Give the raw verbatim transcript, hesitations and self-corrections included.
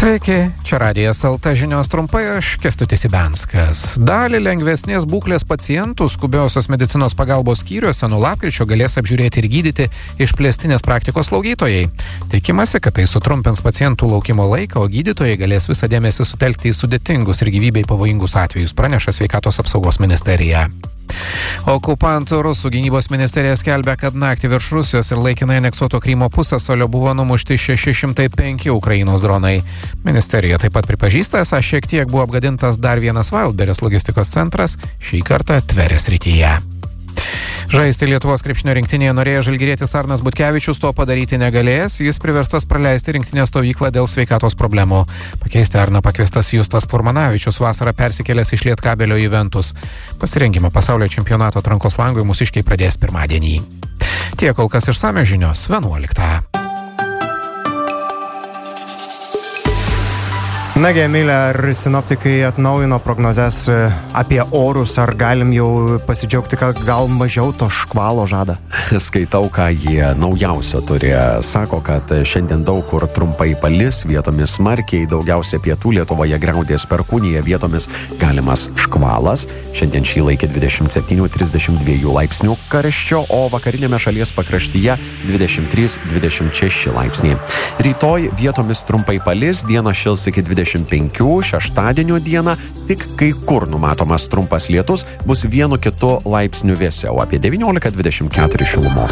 Sveiki, čia Radijas L T žinios trumpai, aš Kęstutis Ibenskas. Dalį lengvesnės būklės pacientų skubiosios medicinos pagalbos skyriuose nuo lapkričio galės apžiūrėti ir gydyti išplėstinės praktikos slaugytojai. Tikimasi, kad tai sutrumpins pacientų laukimo laiką, o gydytojai galės visą dėmesį sutelkti į sudėtingus ir gyvybei pavojingus atvejus, praneša Sveikatos apsaugos ministerija. Okupantų Rusų gynybos ministerija skelbia, kad naktį virš Rusijos ir laikinai aneksuoto Krymo pusiasalio buvo numušti šeši šimtai penki Ukrainos dronai. Ministerija taip pat pripažįsta, esą šiek tiek buvo apgadintas dar vienas Wildberries logistikos centras, šį kartą Tverės srityje. Žaisti Lietuvos krepšinio rinktinėje norėjo žalgirietis Arnas Butkevičius, to padaryti negalėjęs, jis priverstas praleisti rinktinės stovyklą dėl sveikatos problemų. Pakeisti Arną pakviestas Justas Furmanavičius, vasarą persikėlęs iš Lietkabelio į Ventus. Pasirengimą pasaulio čempionato atrankos langui mūsiškiai pradės pirmadienį. Tiek kol kas išsamios žinios vienuoliktą. Nagi, Emilė, ar sinoptikai atnaujino prognozes apie orus, ar galim jau pasidžiaugti, kad gal mažiau to škvalo žada? Skaitau, ką jie naujausio turi. Sako, kad šiandien daug kur trumpai palis, vietomis smarkiai, daugiausia pietų Lietuvoje griaudės perkūnija, vietomis galimas škvalas. Šiandien šyla iki dvidešimt septynių trisdešimt dviejų laipsnių karščio, o vakarinėme šalies pakraštyje dvidešimt trys dvidešimt šeši laipsniai. Rytoj vietomis trumpai palis, dieną šils iki dvidešimt penkių, šeštadienio dieną tik kai kur numatomas trumpas lietus, bus vienu kitu laipsniu vėsiau, apie devyniolika dvidešimt keturi šilumos.